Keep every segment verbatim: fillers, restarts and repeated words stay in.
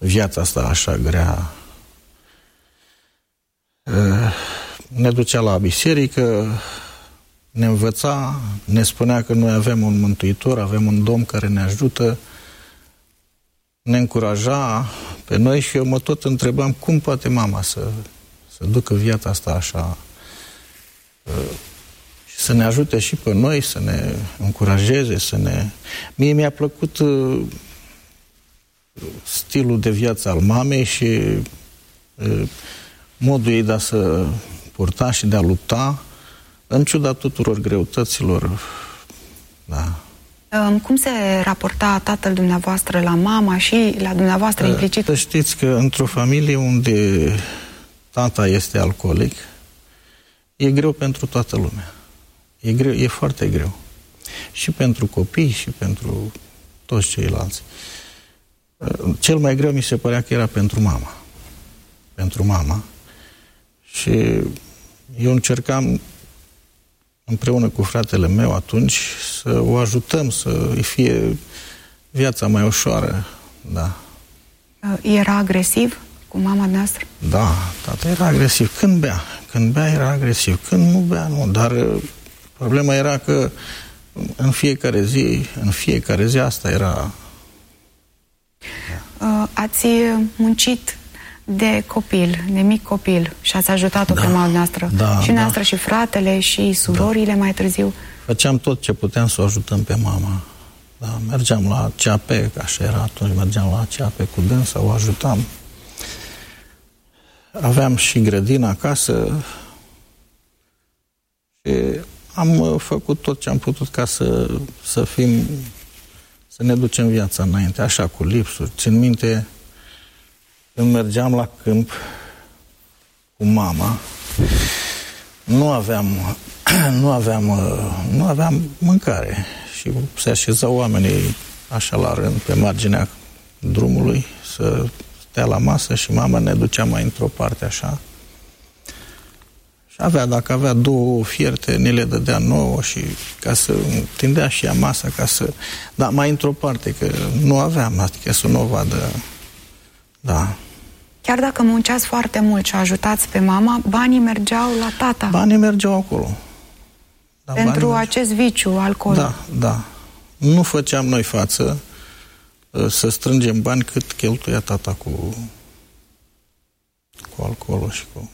viața asta așa grea. Ne ducea la biserică, ne învăța, ne spunea că noi avem un mântuitor, avem un Domn care ne ajută, ne încuraja pe noi și eu mă tot întrebam cum poate mama să, să ducă viața asta așa și să ne ajute și pe noi, să ne încurajeze, să ne... Mie mi-a plăcut stilul de viață al mamei și modul ei de a se purta și de a lupta în ciuda tuturor greutăților. Da. Cum se raporta tatăl dumneavoastră la mama și la dumneavoastră implicit? Să știți că într-o familie unde tata este alcoolic, e greu pentru toată lumea. E greu, e foarte greu. Și pentru copii, și pentru toți ceilalți. Cel mai greu mi se părea că era pentru mama. Pentru mama. Și eu încercam împreună cu fratele meu atunci să o ajutăm, să îi fie viața mai ușoară. Da. Era agresiv cu mama noastră? Da, tata era agresiv. Când bea. Când bea era agresiv. Când nu bea, nu. Dar problema era că în fiecare zi, în fiecare zi asta era... Da. Ați muncit de copil, de mic copil și ați ajutat-o da, pe mama noastră. Da, și noastră da. Și fratele și surorile da. Mai târziu. Făceam tot ce puteam să o ajutăm pe mama. Da, mergeam la C A P, că așa era atunci, mergeam la C A P cu dânsa, o ajutam. Aveam și grădina acasă și am făcut tot ce am putut ca să, să fim, să ne ducem viața înainte, așa, cu lipsuri. Țin minte, când mergeam la câmp cu mama, nu aveam, nu aveam, nu aveam mâncare și se așezau oamenii așa la rând pe marginea drumului să stea la masă și mama ne ducea mai într-o parte așa și avea, dacă avea două fierte, ne le dădea nouă și ca să tindea și ea masa ca să, dar mai într-o parte că nu aveam, adică să nu o vadă. Da. Chiar dacă munceați foarte mult și ajutați pe mama, banii mergeau la tata. Banii mergeau acolo. Da, pentru acest viciu, alcool. Da, da. Nu făceam noi față să strângem bani cât cheltuia tata cu, cu alcoolul și cu...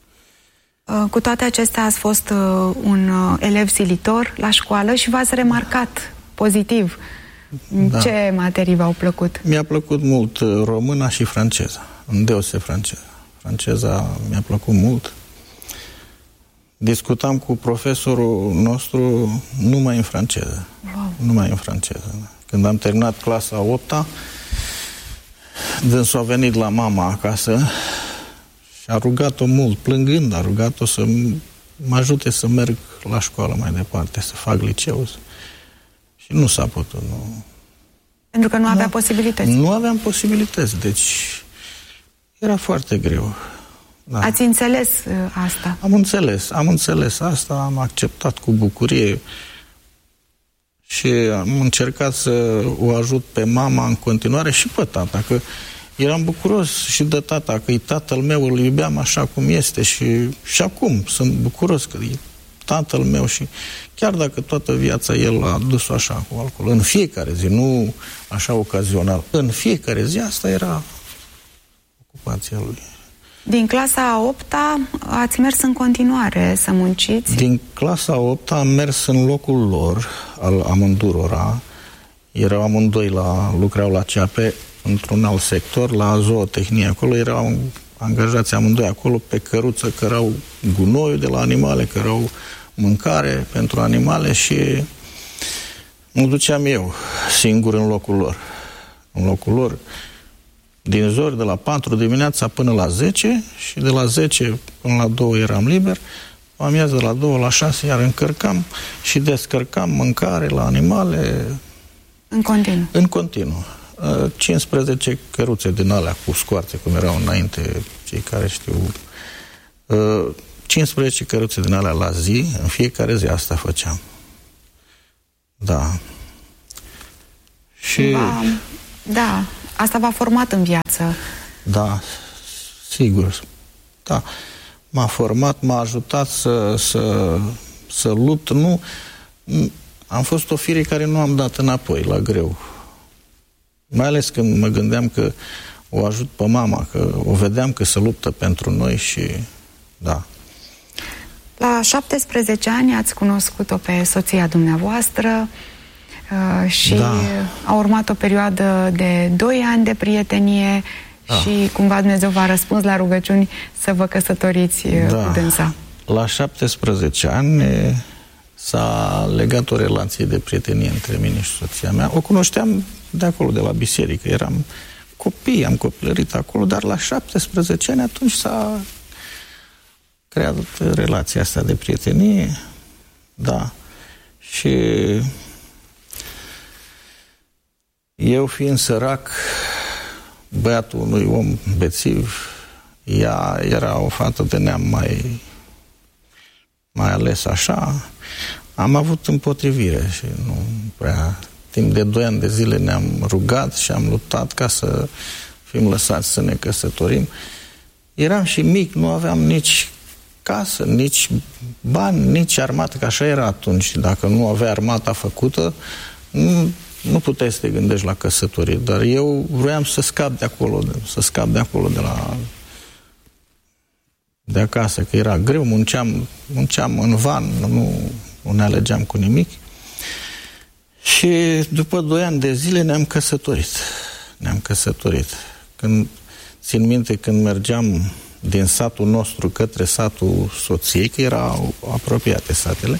Cu toate acestea ați fost un elev silitor la școală și v-ați remarcat pozitiv. Da. Ce materii v-au plăcut? Mi-a plăcut mult româna și franceza. Îndeoseb franceza. Franceza mi-a plăcut mult. Discutam cu profesorul nostru numai în franceză. Wow. Numai în franceză. Când am terminat clasa a opta, dânsul a venit la mama acasă și a rugat-o mult, plângând, a rugat-o să mă ajute să merg la școală mai departe, să fac liceu. Și nu s-a putut. Nu. Pentru că nu avea nu, posibilități. Nu aveam posibilități, deci era foarte greu. Da. Ați înțeles uh, asta? Am înțeles, am înțeles asta, am acceptat cu bucurie și am încercat să o ajut pe mama în continuare și pe tata, că eram bucuros și de tata, că e tatăl meu, îl iubeam așa cum este și, și acum sunt bucuros că e tatăl meu și chiar dacă toată viața el a dus-o așa cu alcool, în fiecare zi, nu așa ocazional, în fiecare zi asta era ocupația lui. Din clasa a opta ați mers în continuare să munciți? Din clasa a opta am mers în locul lor, al amândurora. Erau amândoi, la, lucrau la C A P într-un alt sector, la zootehnie. Acolo erau angajați amândoi acolo pe căruță, cărau gunoiul de la animale, cărau mâncare pentru animale și mă duceam eu singur în locul lor. În locul lor, din zori de la patru dimineața până la zece și de la zece până la două eram liber, amiază de la două la șase iar încărcam și descărcam mâncare la animale în continuu. În continuu. cincisprezece căruțe din alea cu scoarte, cum erau înainte cei care știu. cincisprezece căruțe din alea la zi, în fiecare zi asta făceam. Da. Și... Va Da, asta v-a format în viață. Da, sigur. Da, m-a format, m-a ajutat să, să, să lupt. Nu, am fost o fire care nu am dat înapoi la greu. Mai ales când mă gândeam că o ajut pe mama, că o vedeam că se luptă pentru noi și da. La șaptesprezece ani ați cunoscut-o pe soția dumneavoastră uh, și da. a urmat o perioadă de doi ani de prietenie da. și cumva Dumnezeu v-a răspuns la rugăciuni să vă căsătoriți da. cu dânsa. La șaptesprezece ani s-a legat o relație de prietenie între mine și soția mea. O cunoșteam de acolo, de la biserică. Eram copii, am copilărit acolo, dar la șaptesprezece ani atunci s-a creat relația asta de prietenie. Da. Și eu fiind sărac, băiatul unui om bețiv, ea era o fată de neam mai mai ales așa, am avut împotrivire și nu prea... Timp de doi ani de zile ne-am rugat și am luptat ca să fim lăsați să ne căsătorim. Eram și mic, nu aveam nici casă, nici bani, nici armată, că așa era atunci. Dacă nu avea armata făcută, nu, nu puteai să te gândești la căsătorie. Dar eu vroiam să scap de acolo, să scap de acolo, de la... de acasă, că era greu, munceam, munceam în van, nu, nu ne alegeam cu nimic. Și după doi ani de zile ne-am căsătorit. Ne-am căsătorit. Când, țin minte, când mergeam din satul nostru către satul soției, că erau apropiate satele,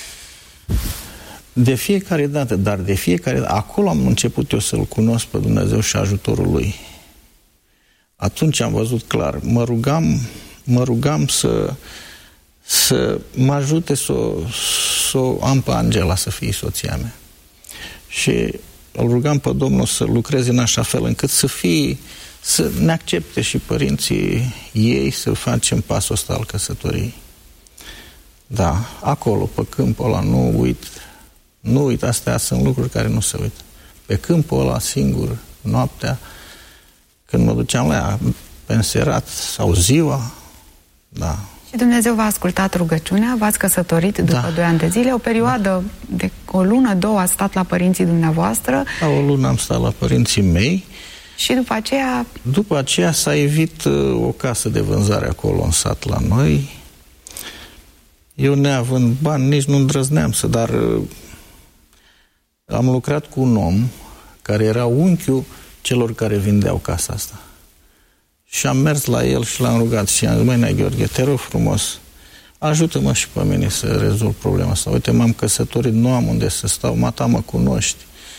de fiecare dată, dar de fiecare dată, acolo am început eu să-L cunosc pe Dumnezeu și ajutorul Lui. Atunci am văzut clar, mă rugam, mă rugam să, să mă ajute să, să am pe Angela să fie soția mea. Și îl rugam pe Domnul să lucreze în așa fel încât să fie, să ne accepte și părinții ei să facem pasul ăsta al căsătoriei. Da, acolo, pe câmpul ăla, nu uit, nu uit, astea sunt lucruri care nu se uită. Pe câmpul ăla, singur, noaptea, când mă duceam la ea, pe înserat sau ziua, da. Și Dumnezeu v-a ascultat rugăciunea, v-ați căsătorit după da. doi ani de zile, o perioadă da. de o lună, două ați stat la părinții dumneavoastră. Da, o lună am stat la părinții mei. Și după aceea... După aceea s-a evit uh, o casă de vânzare acolo în sat la noi. Eu neavând bani, nici nu îndrăzneam să, dar uh, am lucrat cu un om care era unchiul celor care vindeau casa asta. Și am mers la el și l-am rugat și am zis, măi, Nea Gheorghe, te rog frumos, ajută-mă și pe mine să rezolv problema asta. Uite, m-am căsătorit, nu am unde să stau, mata mă cunoști.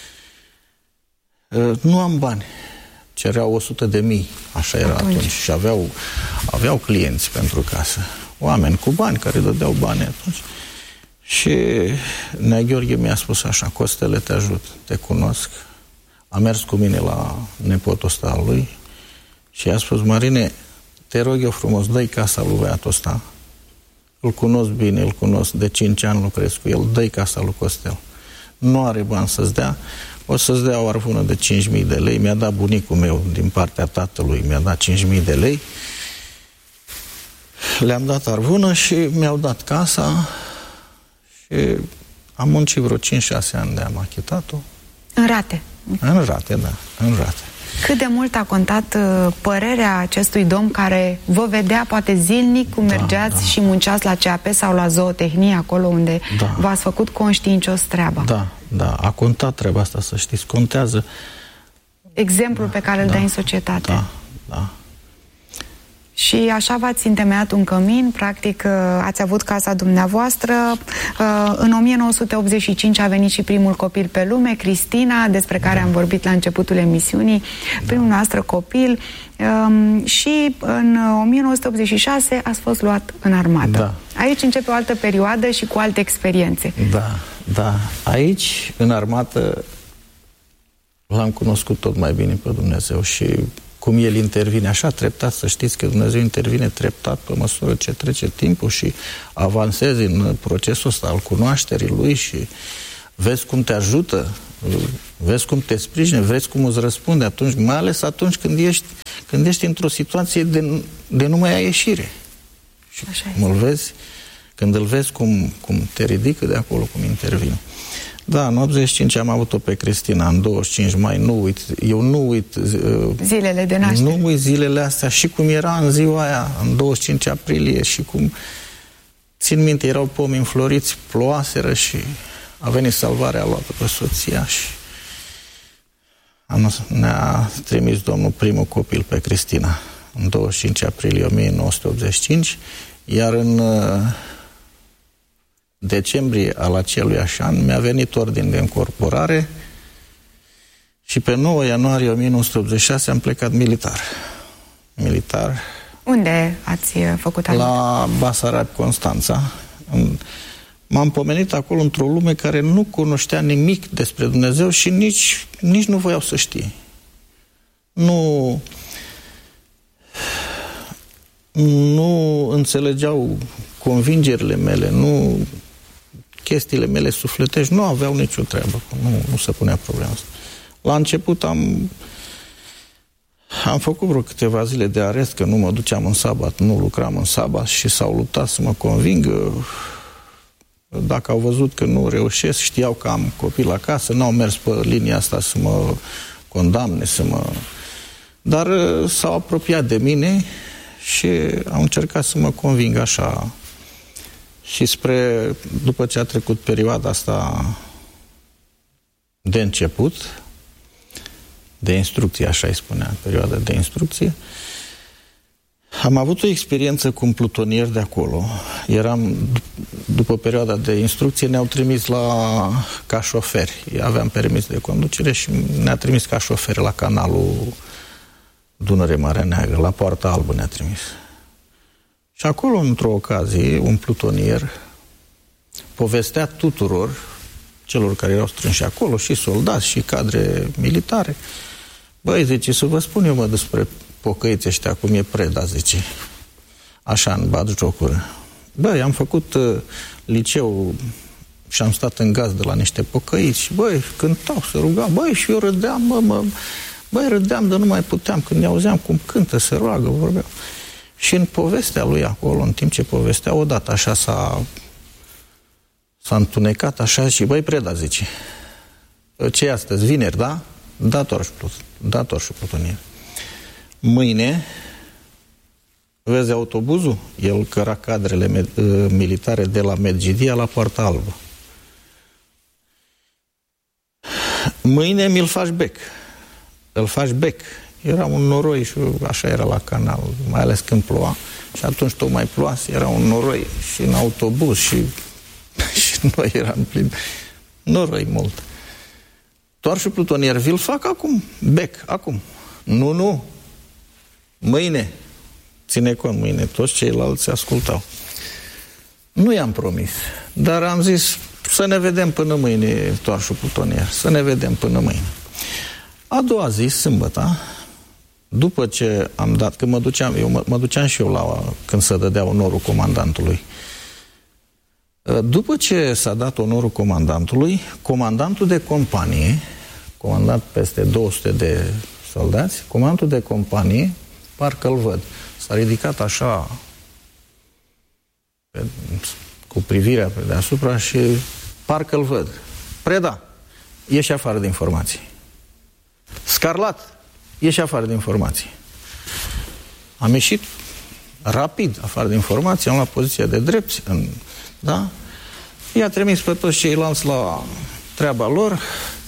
Uh, nu am bani. Cereau o sută de mii, așa era atunci, atunci și aveau, aveau clienți pentru casă. Oameni cu bani care dădeau bani atunci. Și Nea Gheorghe mi-a spus așa, Costele, te ajut, te cunosc. A mers cu mine la nepotul ăsta al lui și i-a spus, Marine, te rog eu frumos, dă-i casa lui băiatul ăsta. Îl cunosc bine, îl cunosc, de cinci ani lucrez cu el, dă-i casa lui Costel. Nu are bani să-ți dea, o să-ți dea o arvună de cinci mii de lei. Mi-a dat bunicul meu din partea tatălui, mi-a dat cinci mii de lei. Le-am dat arvună și mi-au dat casa și am muncit vreo cinci șase ani de am achitat-o. În rate? În rate, da, în rate. Cât de mult a contat uh, părerea acestui domn care vă vedea poate zilnic cum mergeați da, da. și munceați la C A P sau la zootehnie, acolo unde da. v-ați făcut conștiincios treaba? Da, da, a contat treaba asta, să știți, contează. Exemplul da, pe care îl da, dai în societate. Da, da. Și așa v-ați întemeiat un cămin, practic ați avut casa dumneavoastră. În o mie nouă sute optzeci și cinci a venit și primul copil pe lume, Cristina, despre care da. am vorbit la începutul emisiunii, da. primul noastră copil. Și în o mie nouă sute optzeci și șase ați fost luat în armată. Da. Aici începe o altă perioadă și cu alte experiențe. Da, da. Aici, în armată, l-am cunoscut tot mai bine pe Dumnezeu și cum El intervine așa treptat, să știți că Dumnezeu intervine treptat pe măsură ce trece timpul și avansezi în procesul ăsta al cunoașterii Lui și vezi cum te ajută vezi cum te sprijine, vezi cum îți răspunde atunci, mai ales atunci când ești, când ești într-o situație de, de nu mai ai ieșire. Și cum îl vezi, când îl vezi cum, cum te ridică de acolo, cum intervine. Da, în optzeci și cinci am avut-o pe Cristina, în douăzeci și cinci mai, nu uit, eu nu uit uh, zilele de naștere. Nu uit zilele astea și cum era în ziua aia, în douăzeci și cinci aprilie, și cum, țin minte, erau pomi înfloriți, ploaseră și a venit salvarea, a luat-o pe soția și ne-a trimis Domnul primul copil pe Cristina în douăzeci și cinci aprilie o mie nouă sute optzeci și cinci, iar în uh, decembrie al acelui an mi-a venit ordin de încorporare și pe nouă ianuarie o mie nouă sute optzeci și șase am plecat militar. Militar. Unde ați făcut asta? La Basarab, Constanța. M-am pomenit acolo într-o lume care nu cunoștea nimic despre Dumnezeu și nici, nici nu voiau să știe. Nu, nu înțelegeau convingerile mele, nu chestiile mele sufletești, nu aveau nicio treabă, nu, nu se punea problema asta. La început am am făcut vreo câteva zile de arest, că nu mă duceam în sabat, nu lucram în sabat și s-au luptat să mă convingă. Dacă au văzut că nu reușesc, știau că am copil acasă, n-au mers pe linia asta să mă condamne, să mă... Dar s-au apropiat de mine și au încercat să mă convingă așa. Și spre, după ce a trecut perioada asta de început, de instrucție, așa îi spunea, perioada de instrucție, am avut o experiență cu un plutonier de acolo. Eram, după perioada de instrucție, ne-au trimis la, ca șoferi. Aveam permis de conducere și ne-a trimis ca șoferi la canalul Dunăre-Marea Neagră, la Poarta Albă ne-a trimis. Și acolo, într-o ocazie, un plutonier povestea tuturor celor care erau strânși acolo, și soldați, și cadre militare. Băi, zice, să vă spun eu, mă, despre pocăiți ăștia, cum e Preda, zice, așa, în batjocură. Băi, am făcut uh, liceu și am stat în gazdă la niște pocăiți și, băi, cântau, se rugau, băi, și eu râdeam, bă, mă, băi, râdeam, dar nu mai puteam, când ne auzeam cum cântă, se roagă, vorbeau. Și în povestea lui acolo, în timp ce povestea, odată așa s-a s-a întunecat așa și, băi, Preda, zice, ce e astăzi, vineri, da? Dator dator și plutonier. Mâine vezi autobuzul? El căra cadrele militare de la Medgidia la Poarta Albă. Mâine mi-l faci bec. Îl faci bec. Era un noroi și așa era la canal, mai ales când ploua. Și atunci tocmai ploase, era un noroi și în autobuz și, și noi eram plini. Noroi mult. Doar și plutonier, vi-l fac acum, bec, acum. Nu, nu. Mâine. Ține cont, mâine. Toți ceilalți ascultau. Nu i-am promis, dar am zis să ne vedem până mâine, toarșul plutonier, să ne vedem până mâine. A doua zi, sâmbătă, după ce am dat, când mă duceam, eu mă, mă duceam și eu la, când se dădea onorul comandantului. După ce s-a dat onorul comandantului, comandantul de companie, comandat peste două sute de soldați, comandantul de companie, parcă-l văd, s-a ridicat așa pe, cu privirea pe deasupra și parcă-l văd. Preda, ieși afară de informații. Scarlat, ieși afară de informații. Am ieșit rapid afară de informații, am luat poziția de drept, în, da? I-a trimis pe toți ceilalți la treaba lor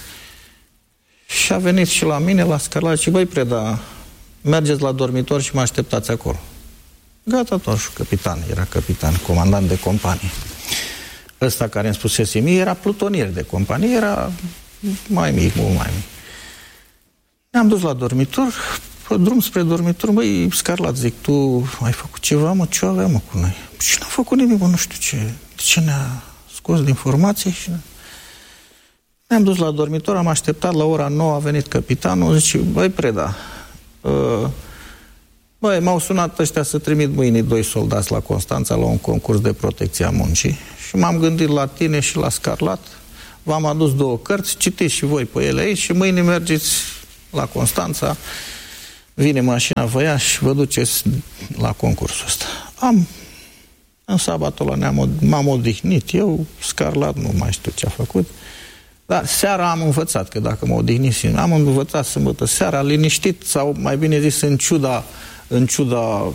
și a venit și la mine, la Scarlat, și băi, Preda, mergeți la dormitor și mă așteptați acolo. Gata, toarșul capitan, era capitan, comandant de companie. Ăsta care îmi spusese mie era plutonier de companie, era mai mic, mult mai mic. Ne-am dus la dormitor, pe drum spre dormitor, băi, Scarlat, zic, tu ai făcut ceva, mă, ce aveam, mă, cu noi? Și n-am făcut nimic, mă, nu știu ce, de ce ne-a scos de informații și... Ne-am dus la dormitor, am așteptat, la ora nouă a venit capitanul, zice, băi, Preda, uh, băi, m-au sunat ăștia să trimit mâine doi soldați la Constanța la un concurs de protecție a muncii și m-am gândit la tine și la Scarlat, v-am adus două cărți, citiți și voi pe ele aici și mâine mergeți la Constanța, vine mașina, vă ia și vă duceți la concursul ăsta. Am, în sabatul ăla m-am odihnit, eu, Scarlat, nu mai știu ce a făcut, dar seara am învățat, că dacă mă odihnisim, am învățat sâmbătă seara, liniștit, sau mai bine zis, în ciuda, în ciuda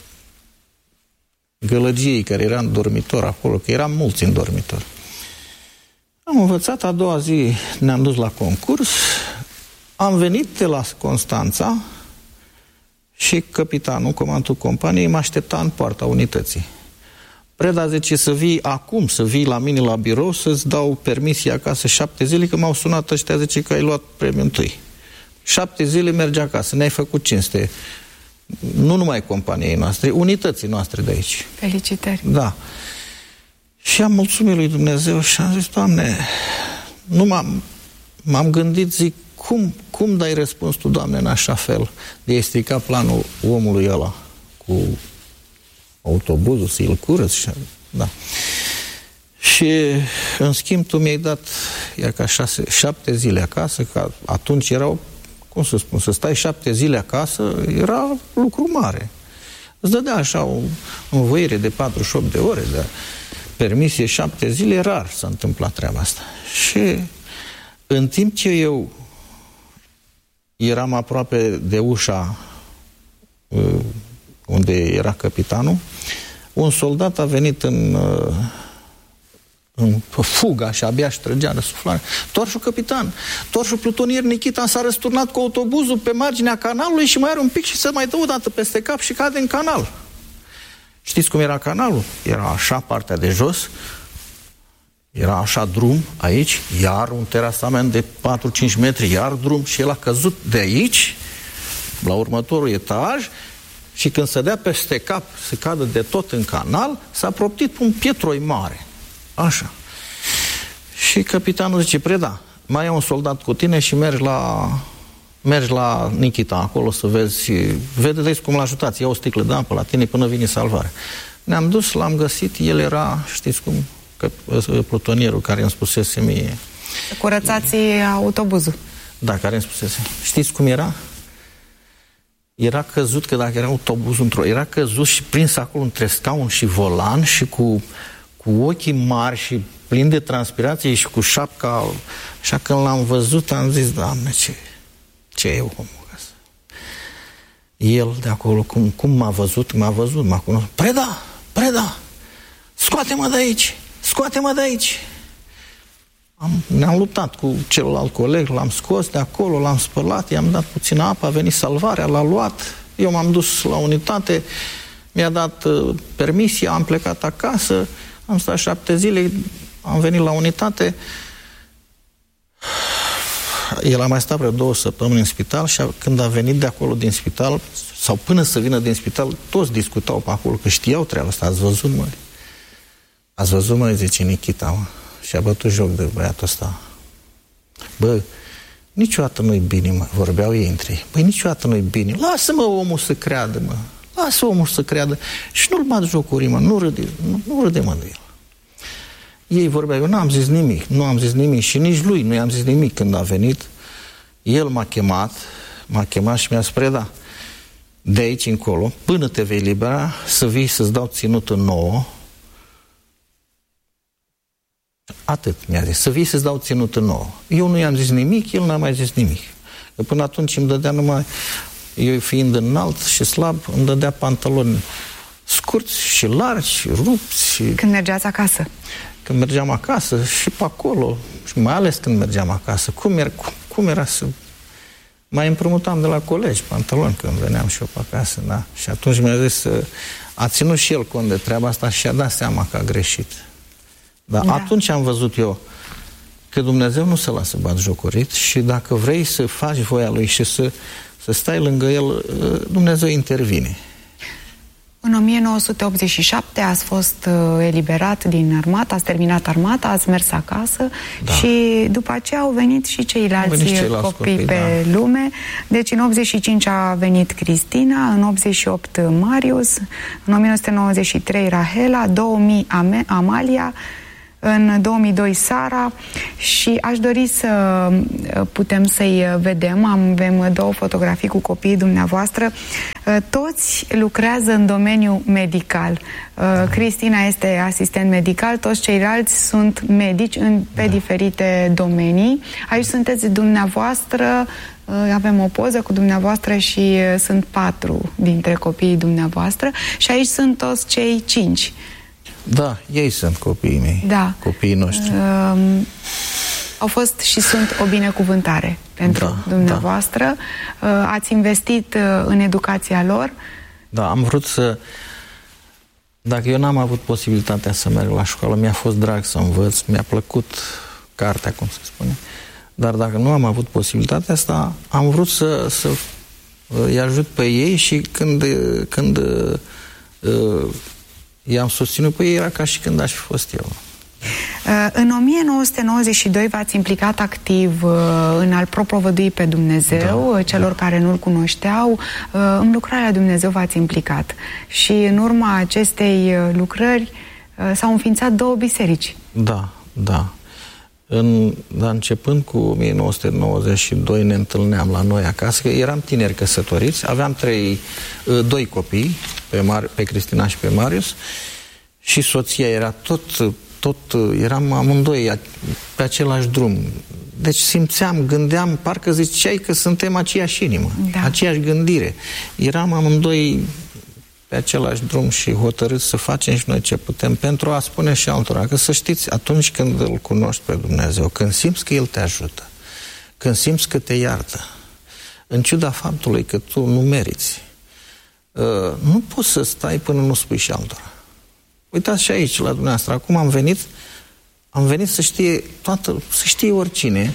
gălăgiei care era în dormitor acolo, că eram mulți în dormitor. Am învățat, a doua zi ne-am dus la concurs, am venit de la Constanța și capitanul, comandul companiei, mă aștepta în poarta unității. Preda zice să vii acum, să vii la mine la birou, să-ți dau permisie acasă șapte zile, că m-au sunat ăștia, zice că ai luat premiul întâi. Șapte zile mergi acasă, ne-ai făcut cinste. Nu numai companiei noastre, unității noastre de aici. Felicitări. Da. Și am mulțumit lui Dumnezeu și am zis, Doamne, nu m-am, m-am gândit, zic, cum, cum dai răspuns tu, Doamne, în așa fel de a strica planul omului ăla cu autobuzul, să-i curăț și... Da. Și, în schimb, tu mi-ai dat, ia ca șase, șapte zile acasă, că atunci erau, cum să spun, să stai șapte zile acasă, era lucru mare. Îți dădea așa o învoire de patruzeci și opt de ore, de permisie șapte zile, rar s-a întâmplat treaba asta. Și, în timp ce eu eram aproape de ușa unde era capitanul, un soldat a venit în, în fuga și abia își trăgea răsuflare. Torșul capitan, torșul plutonier Nikita s-a răsturnat cu autobuzul pe marginea canalului și mai are un pic și se mai dă o dată peste cap și cade în canal. Știți cum era canalul? Era așa partea de jos, era așa drum aici, iar un terasament de patru-cinci metri, iar drum, și el a căzut de aici la următorul etaj și când se dea peste cap, se cadă de tot în canal, s-a proptit un pietroi mare. Așa. Și capitanul zice, Preda, mai e un soldat cu tine și mergi la mergi la Nikita acolo să vezi, vedeți cum l-ajutați, ia o sticlă de apă la tine până vine salvarea. Ne-am dus, l-am găsit, el era, știți cum, că, plutonierul care îmi spusese mie... Curățați autobuzul. Da, care îmi spusese. Știți cum era? Era căzut, că dacă era autobuzul într-o... Era căzut și prins acolo între scaun și volan și cu, cu ochii mari și plin de transpirație și cu șapca... Așa când l-am văzut, am zis, Doamne, ce, ce e omul ăsta? El de acolo, cum, cum m-a văzut, m-a văzut, m-a cunoscut. Preda, Preda, scoate-mă de aici, scoate-mă de aici. Am, ne-am luptat cu celălalt coleg, l-am scos de acolo, l-am spălat, i-am dat puțină apă, a venit salvarea, l-a luat, eu m-am dus la unitate, mi-a dat uh, permisie, am plecat acasă, am stat șapte zile, am venit la unitate, el a mai stat vreo două săptămâni în spital și a, când a venit de acolo din spital, sau până să vină din spital, toți discutau pe acolo, că știau treaba asta, ați văzut, mă? Ați văzut, mă, zice Nikita, mă? Și a bătut joc de băiatul ăsta. Bă, niciodată nu-i bine, mă, vorbeau ei între ei. Băi, niciodată nu-i bine. Lasă-mă omul să creadă, mă. Lasă omul să creadă. Și nu-l bat jocurii, mă, nu râde, nu, nu râde, mă, de el. Ei vorbeau, eu n-am zis nimic, nu am zis nimic și nici lui nu i-am zis nimic când a venit. El m-a chemat, m-a chemat și mi-a spus, da, de aici încolo, până te vei libera, să vii să-ți dau ținută nouă. Atât mi-a zis, să vii să-ți dau ținută nouă. Eu nu i-am zis nimic, el n-a mai zis nimic. Că până atunci îmi dădea numai, eu fiind înalt și slab, îmi dădea pantaloni scurți și largi, și rupți. Și... Când mergeați acasă? Când mergeam acasă și pe acolo, și mai ales când mergeam acasă. Cum era, cum, cum era să... Mai împrumutam de la colegi pantaloni când veneam și eu pe acasă, da? Și atunci mi-a zis, a ținut și el cont de treaba asta și a dat seama că a greșit. Dar da. Atunci am văzut eu că Dumnezeu nu se lasă batjocorit și dacă vrei să faci voia Lui și să, să stai lângă El, Dumnezeu intervine. În o mie nouă sute optzeci și șapte ați fost uh, eliberat din armată, ați terminat armata, ați mers acasă, da. Și după aceea au venit și ceilalți, venit ceilalți copii, copii pe da. lume. Deci în optzeci și cinci a venit Cristina, în optzeci și opt Marius, în o mie nouă sute nouăzeci și trei Rahela, două mii Amalia, în două mii doi Sara, și aș dori să putem să-i vedem. Avem două fotografii cu copiii dumneavoastră. Toți lucrează în domeniul medical. Cristina este asistent medical, toți ceilalți sunt medici în, pe da. diferite domenii. Aici sunteți dumneavoastră, avem o poză cu dumneavoastră și sunt patru dintre copiii dumneavoastră și aici sunt toți cei cinci. Da, ei sunt copiii mei, da. copiii noștri. Uh, au fost și sunt o binecuvântare pentru da, dumneavoastră. Da. Uh, ați investit uh, în educația lor. Da, am vrut să... Dacă eu n-am avut posibilitatea să merg la școală, mi-a fost drag să învăț, mi-a plăcut cartea, cum se spune. Dar dacă nu am avut posibilitatea asta, am vrut să, să îi ajut pe ei și când, când uh, i-am susținut pe ei, era ca și când aș fi fost eu. În o mie nouă sute nouăzeci și doi v-ați implicat activ în a-L propovădui pe Dumnezeu, da, celor da. care nu-L cunoșteau. În lucrarea Dumnezeu v-ați implicat. Și în urma acestei lucrări s-au înființat două biserici. Da, da. În, da, începând cu o mie nouă sute nouăzeci și doi ne întâlneam la noi acasă, că eram tineri căsătoriți, aveam trei, doi copii, pe, Mar, pe Cristina și pe Marius, și soția era tot, tot, eram amândoi pe același drum. Deci simțeam, gândeam, parcă ziceai că suntem aceeași inimă, da. aceeași gândire. Eram amândoi pe același drum și hotărâți să facem și noi ce putem pentru a spune și altora că să știți, atunci când îl cunoști pe Dumnezeu, când simți că El te ajută, când simți că te iartă, în ciuda faptului că tu nu meriți, nu poți să stai până nu spui și altora. Uitați și aici la dumneavoastră, acum am venit am venit să știe toată, să știe oricine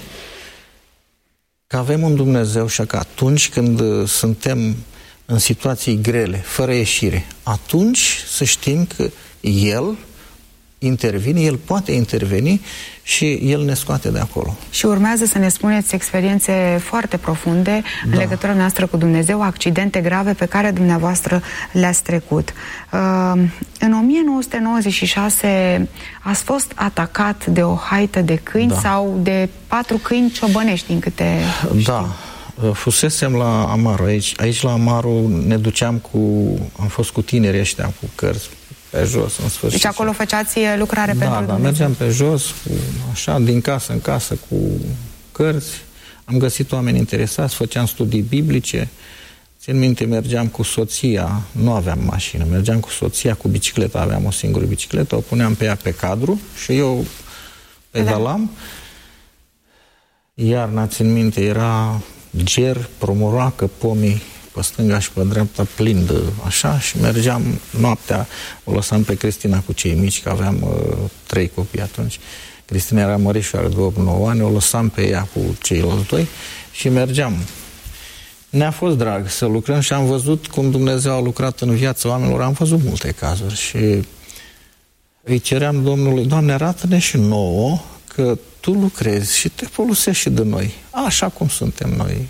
că avem un Dumnezeu și că atunci când suntem în situații grele, fără ieșire, atunci să știm că El intervine, El poate interveni și El ne scoate de acolo. Și urmează să ne spuneți experiențe foarte profunde da. în legătura noastră cu Dumnezeu, accidente grave pe care dumneavoastră le-ați trecut. Uh, în o mie nouă sute nouăzeci și șase ați fost atacat de o haită de câini da. sau de patru câini ciobănești, din câte știu. Da. Fusesem la Amaru, aici, aici la Amaru ne duceam cu, am fost cu tinerii ăștia, cu cărți pe jos, în sfârșit. Deci acolo făceați lucrare da, pentru Da, Dumnezeu. mergeam pe jos, cu, așa, din casă în casă, cu cărți. Am găsit oameni interesați, făceam studii biblice. Țin minte, mergeam cu soția, nu aveam mașină, mergeam cu soția cu bicicleta, aveam o singură bicicletă, o puneam pe ea pe cadru și eu pedalam. Da. Iarna, țin minte, era ger, promoroacă, pomii pe stânga și pe dreapta, plin de așa, și mergeam noaptea, o lăsam pe Cristina cu cei mici, că aveam uh, trei copii atunci. Cristina era mărișoară de opt nouă ani, o lăsam pe ea cu ceilalți doi și mergeam. Ne-a fost drag să lucrăm și am văzut cum Dumnezeu a lucrat în viața oamenilor, am văzut multe cazuri și îi ceream Domnului, Doamne, arată-ne și nouă că Tu lucrezi și te folosești și de noi, așa cum suntem noi.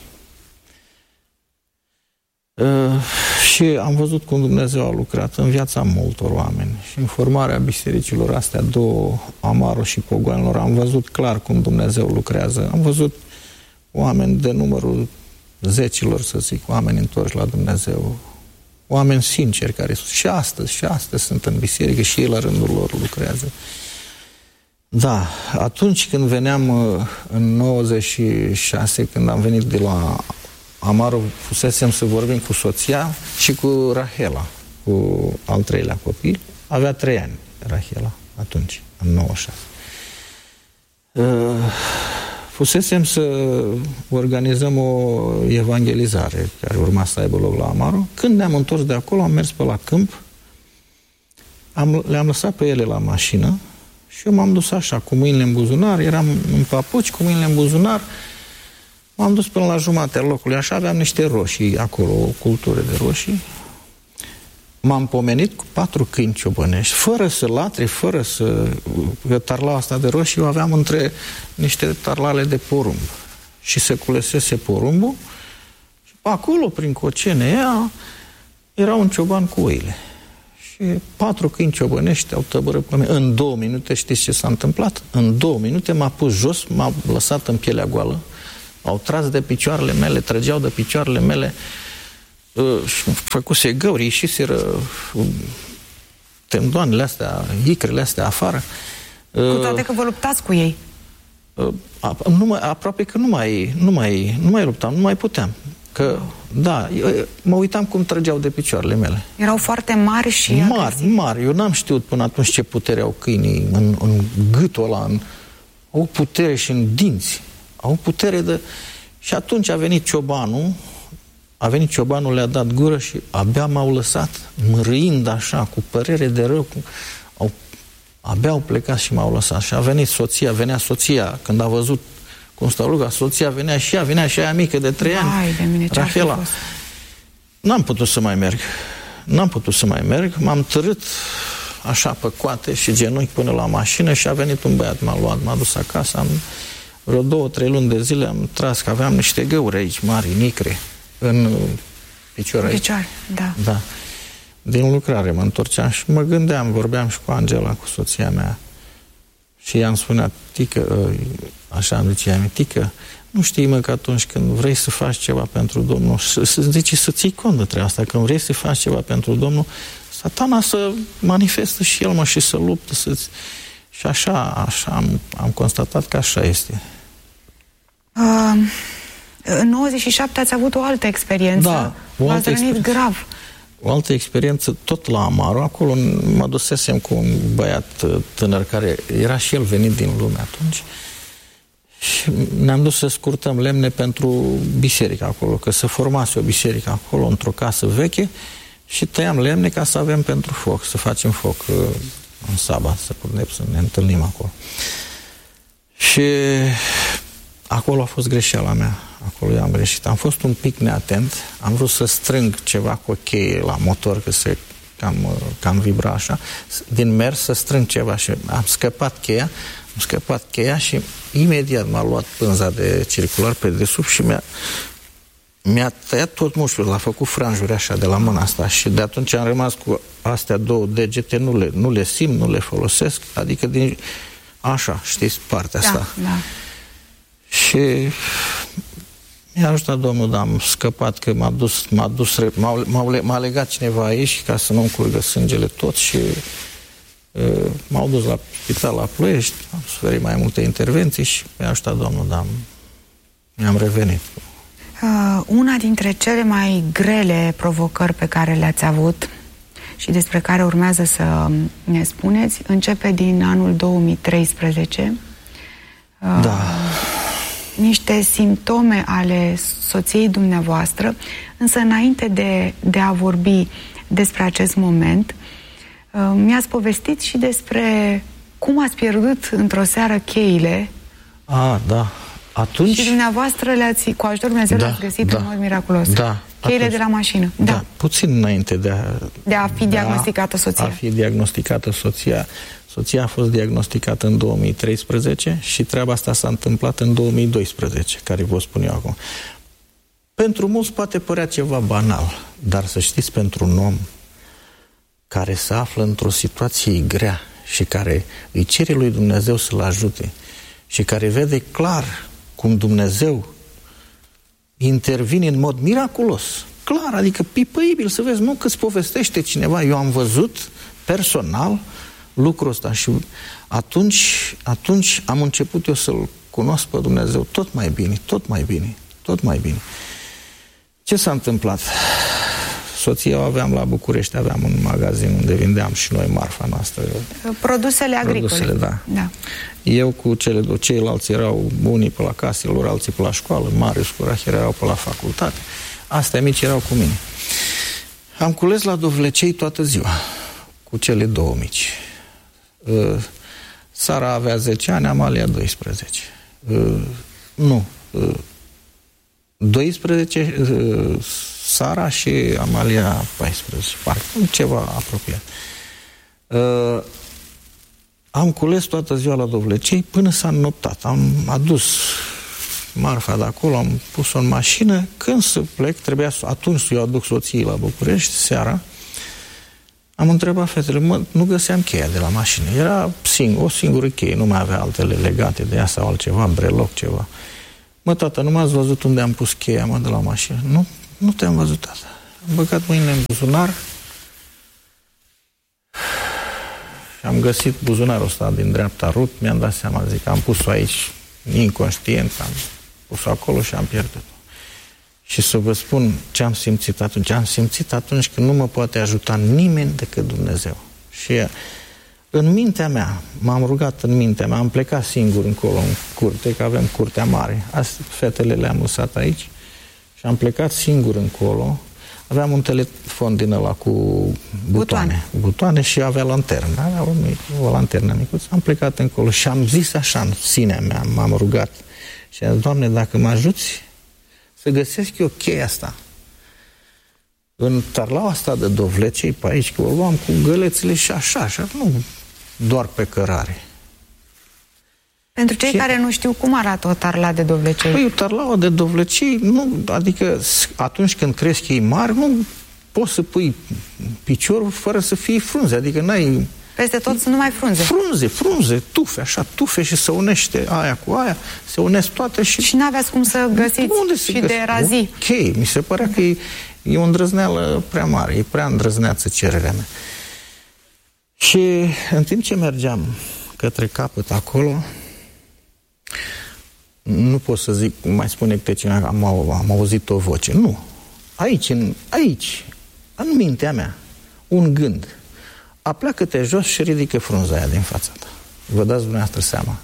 Uh, și am văzut cum Dumnezeu a lucrat în viața multor oameni și în formarea bisericilor astea două, Amaru și Pogoanilor, am văzut clar cum Dumnezeu lucrează. Am văzut oameni de numărul zecilor, să zic, oameni întorși la Dumnezeu, oameni sinceri care și astăzi, și astăzi sunt în biserică și ei la rândul lor lucrează. Da, atunci când veneam în nouăzeci și șase, când am venit de la Amaru, fusesem să vorbim cu soția și cu Rahela, cu al treilea copil. Avea trei ani, Rahela, atunci, în nouăzeci și șase. Uh, fusesem să organizăm o evangelizare care urma să aibă loc la Amaru. Când ne-am întors de acolo, am mers pe la câmp, am, le-am lăsat pe ele la mașină și eu m-am dus așa, cu mâinile în buzunar, eram în papuci, cu mâinile în buzunar. M-am dus până la jumatea locului, așa aveam niște roșii acolo, o cultură de roșii. M-am pomenit cu patru câini ciobănești, fără să latre, fără să... Că tarlaua asta de roșii o aveam între niște tarlale de porumb. Și se culesese porumbul și acolo, prin cocene ea, era un cioban cu oile. Și patru câini ciobănești au tăbărât pe mine. În două minute, știți ce s-a întâmplat? În două minute m-a pus jos, m-a lăsat în pielea goală, au tras de picioarele mele, trăgeau de picioarele mele, și făcuse găuri, ieșiseră tendoanele astea, icrele astea afară. Cu toate că vă luptați cu ei. Nu mai, aproape că nu mai, nu, mai, nu mai luptam, nu mai puteam. Că, da, eu, mă uitam cum trăgeau de picioarele mele. Erau foarte mari și Mari, agresivi. mari. Eu n-am știut până atunci ce putere au câinii în, în gâtul ăla. În, au putere și în dinți. Au putere de... Și atunci a venit ciobanul, a venit ciobanul, le-a dat gură și abia m-au lăsat, mărâind așa, cu părere de rău. Cu, au, abia au plecat și m-au lăsat. Și a venit soția, venea soția, când a văzut cum stau lucrurile, soția venea și ea, venea și aia mică de trei ani. Hai de mine, ce-ar fi fost? N-am putut să mai merg. N-am putut să mai merg. M-am târât așa pe coate și genunchi până la mașină și a venit un băiat, m-a luat, m-a dus acasă. Am, vreo două, trei luni de zile am tras, că aveam niște găuri aici, mari, nicre, în picior aici. Picioare, da. Da. Din lucrare mă întorceam și mă gândeam, vorbeam și cu Angela, cu soția mea. Și i-am spunea, tică, așa îmi zicea, tică, nu știi, mă, că atunci când vrei să faci ceva pentru Domnul, să, să zici, să ții cont de treaba asta, când vrei să faci ceva pentru Domnul, Satana să manifestă și el, mă, și să luptă, să-ți... Și așa, așa am, am constatat că așa este. Uh, în nouăzeci și șapte ați avut o altă experiență. Da, o altă experiență. grav. O altă experiență, tot la Amaru, acolo mă dusesem cu un băiat tânăr care era și el venit din lume atunci și ne-am dus să scurtăm lemne pentru biserică acolo, că se formase o biserică acolo, într-o casă veche și tăiam lemne ca să avem pentru foc, să facem foc în sabat, să putem să ne întâlnim acolo. Și acolo a fost greșeala mea. Acolo eu am greșit. Am fost un pic neatent. Am vrut să strâng ceva cu o cheie la motor, că se cam, cam vibra așa. Din mers să strâng ceva și am scăpat cheia. Am scăpat cheia și imediat m-a luat pânza de circular pe desubt și mi-a mi-a tăiat tot mușchiul, a făcut franjuri așa de la mâna asta și de atunci am rămas cu astea două degete, nu le, nu le simt, nu le folosesc, adică din... așa, știți, partea da, asta. Da. Și mi-a ajutat Domnul, dar am scăpat, că m-a dus, m-a dus, m-a legat cineva aici ca să nu-mi curgă sângele tot și uh, m-au dus la spital la Ploiești, am suferit mai multe intervenții și mi-a ajutat Domnul, dar mi-am revenit. Uh, una dintre cele mai grele provocări pe care le-ați avut și despre care urmează să ne spuneți, începe din anul două mii treisprezece. Uh, da. Niște simptome ale soției dumneavoastră, însă înainte de, de a vorbi despre acest moment, uh, mi-ați povestit și despre cum ați pierdut într-o seară cheile. Ah, da. Atunci... Și dumneavoastră le-ați, cu ajutorul Dumnezeu, da, le-ați găsit da, în mod miraculos. Da. Cheile atunci, de la mașină. Da. da. Puțin înainte de a... De a fi diagnosticată soția. A fi diagnosticată soția. Soția a fost diagnosticată în două mii treisprezece și treaba asta s-a întâmplat în două mii doisprezece, care vă spun eu acum. Pentru mulți poate părea ceva banal, dar să știți, pentru un om care se află într-o situație grea și care îi cere lui Dumnezeu să-l ajute și care vede clar cum Dumnezeu intervine în mod miraculos, clar, adică pipăibil, să vezi, nu că îți povestește cineva, eu am văzut personal lucrul ăsta și atunci, atunci am început eu să-L cunosc pe Dumnezeu tot mai bine, tot mai bine, tot mai bine. Ce s-a întâmplat? Soția o aveam la București, aveam un magazin unde vindeam și noi marfa noastră. Produsele agricole. Produsele, da. da. Eu cu cele două, ceilalți erau unii pe la caselor, alții pe la școală, Marius cu Rahel erau pe la facultate. Astea mici erau cu mine. Am cules la dovlecei toată ziua, cu cele două mici. Uh, Sara avea zece ani, Amalia doisprezece. Uh, nu. Uh, doisprezece, uh, Sara și Amalia paisprezece. Parcă ceva apropiat. Uh, am cules toată ziua la dovlecei până s-a înnoptat. Am adus marfa de acolo, am pus-o în mașină. Când să plec, trebuia să, atunci să-i aduc soției la București, seara. Am întrebat fetele, mă, nu găseam cheia de la mașină. Era sing o singură cheie, nu mai avea altele legate de ea sau altceva, breloc, ceva. Mă, tată, nu m-ați văzut unde am pus cheia, mă, de la mașină? Nu, nu te-am văzut, tată. Am băgat mâinile în buzunar și am găsit buzunarul ăsta din dreapta rupt, mi-am dat seama, zic, am pus-o aici, inconștient, am pus-o acolo și am pierdut-o. Și să vă spun ce am simțit atunci. Am simțit atunci că nu mă poate ajuta nimeni decât Dumnezeu. Și în mintea mea, m-am rugat în mintea mea, am plecat singur încolo în curte, că avem curtea mare. Astea, fetele le-am lăsat aici și am plecat singur încolo. Aveam un telefon din ăla cu butoane, butoane, butoane și avea lanternă. Avea o, o lanternă micuță. Am plecat încolo și am zis așa în sinea mea, m-am rugat. Și am zis, Doamne, dacă mă ajuți să găsesc eu cheia asta în tarlaua asta de dovlecei pe aici, că o luam cu gălețile și așa, așa, nu doar pe cărare. Pentru cei și... care nu știu, cum arată o tarla de dovlecei? Păi, o tarlaua de dovlecei, nu, adică atunci când cresc ei mari, nu poți să pui piciorul fără să fie frunze, adică n-ai... Peste tot sunt numai frunze. Frunze, frunze, tufe, așa, tufe și se unește aia cu aia, se unesc toate și... Și n-aveați cum să găsiți unde și de razi. Ok, mi se părea că e, e o îndrăzneală prea mare, e prea îndrăzneață cererea mea. Și în timp ce mergeam către capăt acolo, nu pot să zic, mai spune câte cineva că am, am auzit o voce. Nu. Aici, în, aici, în mintea mea, un gând. Apleacă-te jos și ridică frunza aia din fața ta. Vă dați dumneavoastră seama.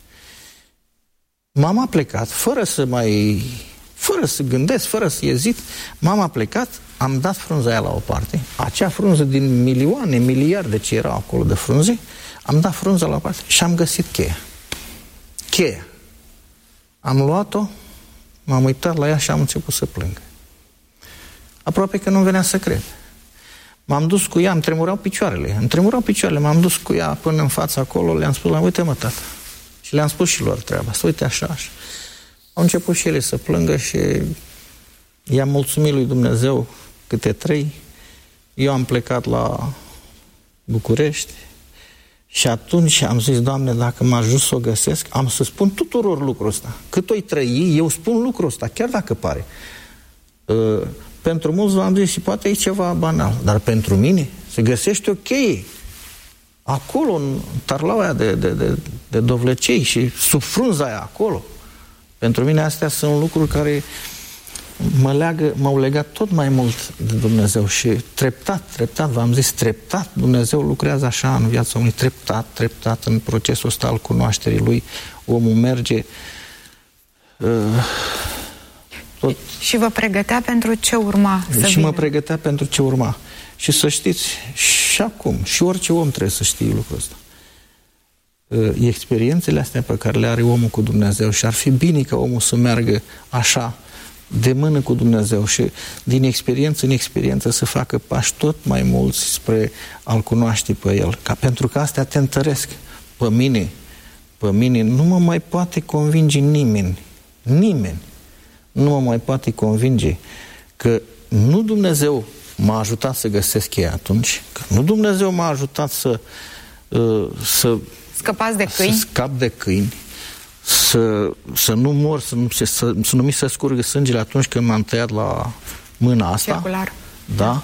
M-am aplecat, fără să mai... fără să gândesc, fără să ezit, m-am aplecat, am dat frunza aia la o parte, acea frunză din milioane, miliarde ce erau acolo de frunze, am dat frunza la o parte și am găsit cheia. Cheia. Am luat-o, m-am uitat la ea și am început să plâng. Aproape că nu venea să cred. M-am dus cu ea, îmi tremurau picioarele, îmi tremurau picioarele, m-am dus cu ea până în fața acolo, le-am spus, la uite mă, tată. Și le-am spus și lor treaba, să uite așa, așa. Au început și ele să plângă și i-am mulțumit lui Dumnezeu câte trei. Eu am plecat la București și atunci am zis, Doamne, dacă m-a ajuns să o găsesc, am să spun tuturor lucrul ăsta. Cât o-i trăi, eu spun lucrul ăsta, chiar dacă pare. Uh, pentru mulți v-am zis și poate e ceva banal, dar pentru mine se găsește o cheie acolo, în tarlaua aia de, de, de, de dovlecei și sub frunza aia acolo. Pentru mine astea sunt lucruri care mă leagă, m-au legat tot mai mult de Dumnezeu și treptat, treptat, v-am zis, treptat, Dumnezeu lucrează așa în viața omului, treptat, treptat în procesul ăsta al cunoașterii Lui, omul merge uh, tot... Și vă pregătea pentru ce urma să Și vină. mă pregătea pentru ce urma. Și să știți, și acum, și orice om trebuie să știe lucrul ăsta. Experiențele astea pe care le are omul cu Dumnezeu și ar fi bine ca omul să meargă așa, de mână cu Dumnezeu și din experiență în experiență să facă pași tot mai mulți spre a-L cunoaște pe El. Ca pentru că astea te întăresc. Pe mine, pe mine nu mă mai poate convinge nimeni, nimeni, nu mă mai poate convinge că nu Dumnezeu m-a ajutat să găsesc cheia atunci, că nu Dumnezeu m-a ajutat să să Scăpați de câini? Să scap de câini, să, să nu mor, să nu, să, să nu mi se scurgă sângele atunci când m-am tăiat la mâna asta. Circular. Da.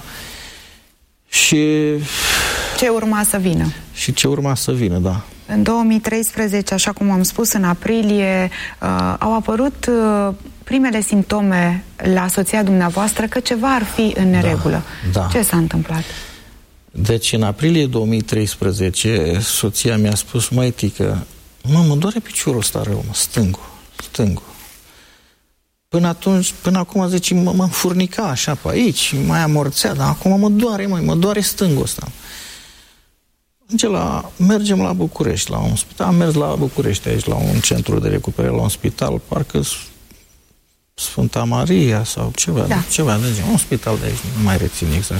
Și... Ce urma să vină? Și ce urma să vină, da. În două mii treisprezece, așa cum am spus, în aprilie, uh, au apărut uh, primele simptome la soția dumneavoastră că ceva ar fi în neregulă. Da, da. Ce s-a întâmplat? Deci, în aprilie două mii treisprezece, soția mi-a spus, măi, tică, mă, mă doare piciorul ăsta rău, mă, stângul, stângul. Până atunci, până acum, zice, mă, mă înfurnica așa pe aici, mai amorțea, dar acum mă doare, măi, mă doare stângul ăsta. La, mergem la București, la un spital, am mers la București, aici, la un centru de recuperare, la un spital, parcă Sfânta Maria sau ceva, da. ceva de genul, un spital de aici, nu mai rețin exact.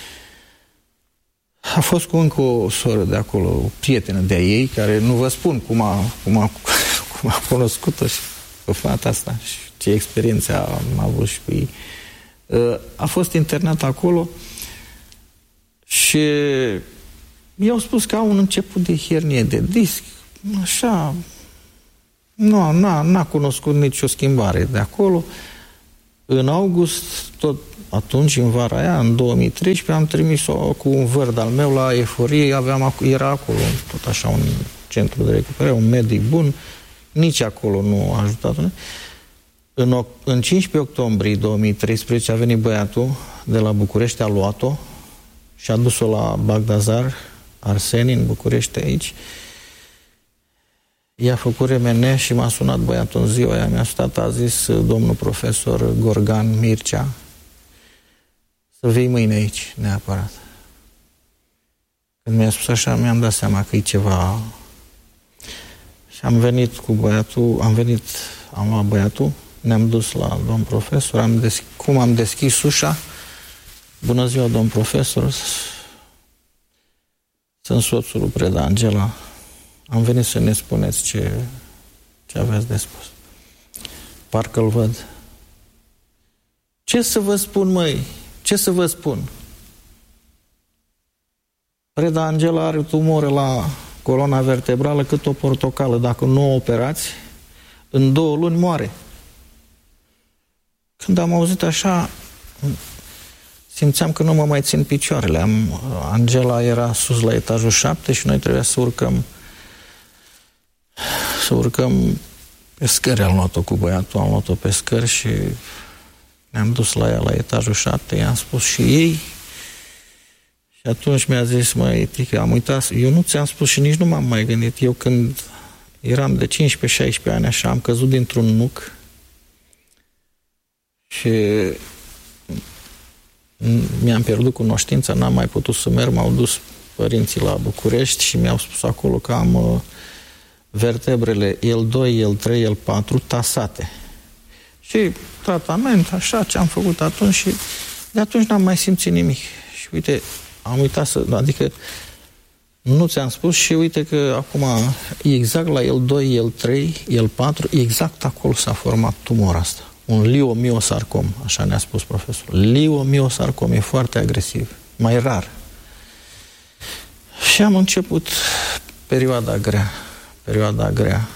A fost cu încă o soră de acolo, o prietenă de-a ei, care nu vă spun cum a, cum a, cum a cunoscut-o și pe fata asta și ce experiențe am avut și cu ei. A fost internat acolo și Și i-au spus că au un început de hernie de disc, așa, nu, n-a, n-a cunoscut nicio schimbare de acolo. În august, tot atunci, în vara aia, în două mii treisprezece, am trimis-o cu un vărd al meu la Eforie, aveam, era acolo tot așa un centru de recuperare, un medic bun, nici acolo nu a ajutat. În, în cincisprezece octombrie două mii treisprezece a venit băiatul de la București, a luat-o și a dus-o la Bagdazar, Arseni, în București, aici. I-a făcut R M N și m-a sunat băiatul în ziua aia, mi-a stat, a zis domnul profesor Gorgan Mircea să vii mâine aici, neapărat. Când mi-a spus așa, mi-am dat seama că e ceva. Și am venit cu băiatul, am venit, am luat băiatul, ne-am dus la domn profesor, am desch- cum am deschis ușa, bună ziua, domn profesor, sunt soțul lui Preda Angela, am venit să ne spuneți ce, ce aveți de spus. Parcă-l văd. Ce să vă spun, măi? Ce să vă spun? Preda Angela are tumoră la coloana vertebrală cât o portocală. Dacă nu o operați, în două luni moare. Când am auzit așa, simțeam că nu mă mai țin picioarele. Am, Angela era sus la etajul șapte și noi trebuia să urcăm să urcăm pe scări. Am luat-o cu băiatul, am luat-o pe scări și ne-am dus la ea la etajul șapte, i-am spus și ei și atunci mi-a zis, măi, Tică, am uitat, eu nu ți-am spus și nici nu m-am mai gândit. Eu când eram de cincisprezece șaisprezece ani așa, am căzut dintr-un nuc și mi-am pierdut cunoștința, n-am mai putut să merg, m-au dus părinții la București și mi-au spus acolo că am uh, vertebrele L doi, L trei, L patru tasate. Și tratament, așa ce am făcut atunci și de atunci n-am mai simțit nimic. Și uite, am uitat să... Adică nu ți-am spus și uite că acum exact la L doi, L trei, L patru, exact acolo s-a format tumora asta. Un liomiosarcom, așa ne-a spus profesorul. Liomiosarcom e foarte agresiv, mai rar. Și am început perioada grea. Perioada grea.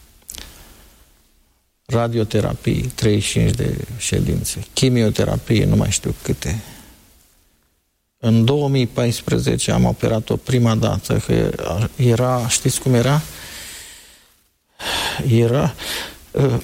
Radioterapie, treizeci și cinci de ședințe. Chimioterapie, nu mai știu câte. În două mii paisprezece am operat-o prima dată, că era, știți cum era? Era... Uh,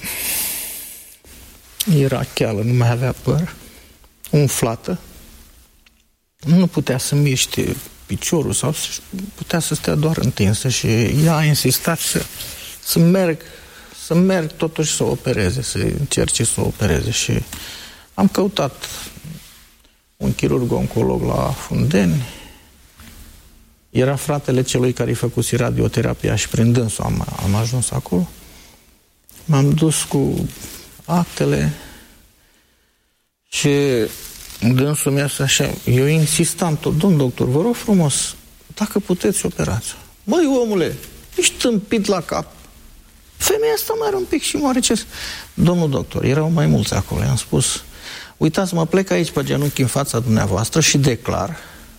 era cheală, nu mai avea păr, umflată, nu putea să miște piciorul sau putea să stea doar întinsă și ea a insistat să, să merg, să merg totuși să o opereze, să încerce să o opereze și am căutat un chirurg oncolog la Fundeni, era fratele celui care-i făcuse radioterapia și prin dânsul am, am ajuns acolo, m-am dus cu actele și dânsul mi-a spus așa, eu insistam tot, domn doctor, vă rog frumos, dacă puteți operați. Măi, omule, ești tâmpit la cap. Femeia asta mai are un pic și moare ce... Domnul doctor, erau mai mulți acolo, i-am spus, uitați, mă plec aici pe genunchi în fața dumneavoastră și declar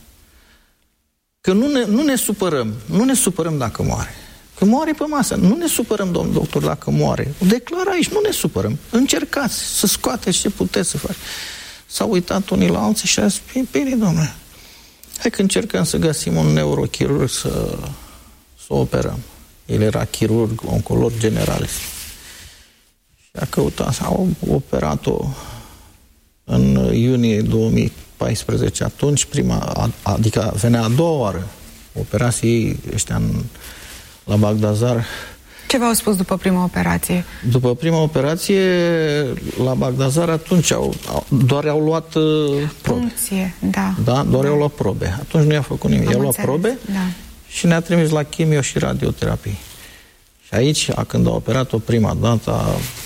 că nu ne, nu ne supărăm, nu ne supărăm dacă moare. Că moare pe masă. Nu ne supărăm, domnul doctor, dacă moare. Declar aici, nu ne supărăm. Încercați să scoateți ce puteți să faci. S-au uitat unii la alții și a zis, bine, domnule, hai că încercăm să găsim un neurochirurg să, să operăm. El era chirurg, oncolog generalist. Și a căutat, au operat-o în iunie două mii paisprezece. Atunci, prima, adică venea a doua oară. Operații ei ăștia în la Bagdazar. Ce v-au spus după prima operație? După prima operație, la Bagdazar, atunci au, doar au luat uh, probe. Puncție, da. Da, doar da. au luat probe. Atunci nu i-a făcut nimic. I-au luat probe da. și ne-a trimis la chimio și radioterapie. Și aici, când a operat-o prima dată,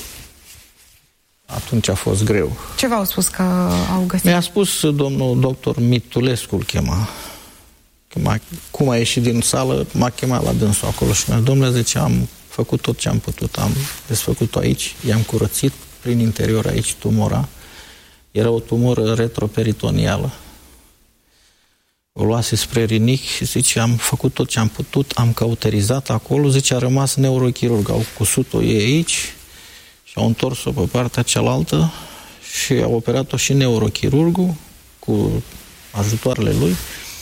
atunci a fost greu. Ce v-au spus că au găsit? Mi-a spus domnul doctor Mitulescu, îl chema. Cum a ieșit din sală, m-a chemat la dânsul acolo și mi-a zis, domnule, zice, am făcut tot ce am putut, am desfăcut-o aici, i-am curățit prin interior aici tumora. Era o tumoră retroperitonială. o luase spre rinic și zice, am făcut tot ce am putut, am cauterizat acolo, zice, a rămas neurochirurg, au cusut-o ei aici și au întors-o pe partea cealaltă și au operat-o și neurochirurgul cu ajutoarele lui